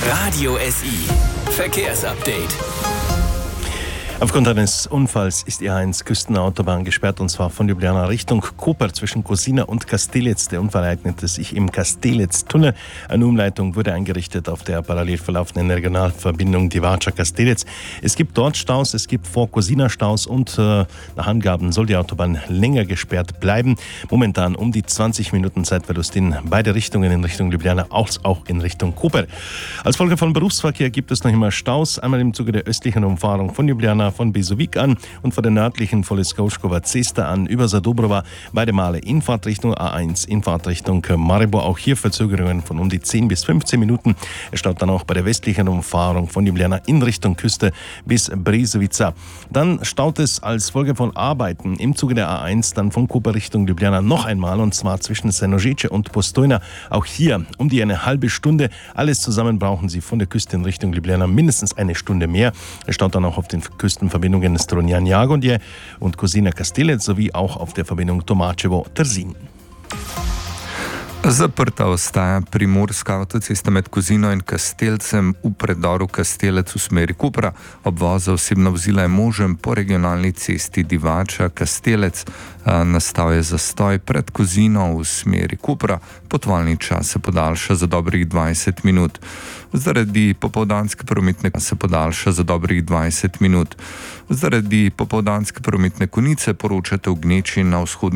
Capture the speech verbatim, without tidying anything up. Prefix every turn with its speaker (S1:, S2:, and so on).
S1: Radio S I Verkehrsupdate.
S2: Aufgrund eines Unfalls ist die A eins Küstenautobahn gesperrt, und zwar von Ljubljana Richtung Koper zwischen Kozina und Kastelec. Der Unfall ereignete sich im Kastelec-Tunnel. Eine Umleitung wurde eingerichtet auf der parallel verlaufenden Regionalverbindung Divača-Kastelec. Es gibt dort Staus, es gibt vor Kozina Staus und äh, nach Angaben soll die Autobahn länger gesperrt bleiben. Momentan um die zwanzig Minuten Zeitverlust in beide Richtungen, in Richtung Ljubljana, als auch in Richtung Koper. Als Folge von Berufsverkehr gibt es noch immer Staus, einmal im Zuge der östlichen Umfahrung von Ljubljana von Bezovic an und von der nördlichen von Leskovskova Cesta an über Zadobrova, beide Male in Fahrtrichtung A eins, in Fahrtrichtung Maribor. Auch hier Verzögerungen von um die zehn bis fünfzehn Minuten. Es staut dann auch bei der westlichen Umfahrung von Ljubljana in Richtung Küste bis Brezovica. Dann staut es als Folge von Arbeiten im Zuge der A eins dann von Koper Richtung Ljubljana noch einmal, und zwar zwischen Senožeče und Postojna. Auch hier um die eine halbe Stunde. Alles zusammen brauchen Sie von der Küste in Richtung Ljubljana mindestens eine Stunde mehr. Es staut dann auch auf den Küsten Verbindungen Strunjan-Jagodje und Kozina-Kastelec sowie auch auf der Verbindung Tomačevo-Trzin.
S3: Zaprta ostaja primorska avtocesta med Kozino in Kastelcem v predoru Kastelec v smeri Kopra. Obvoz za osebna vozila je možen po regionalni cesti Divača-Kastelec. Nastal je zastoj pred Kozino v smeri Kopra. Potovalni čas se podaljša za dobrih dvajset minut. Zaradi popoldanske prometne se podaljša za dobrih dvajset minut. Zaradi popoldanske prometne konice poročate v Gneči na vzhodni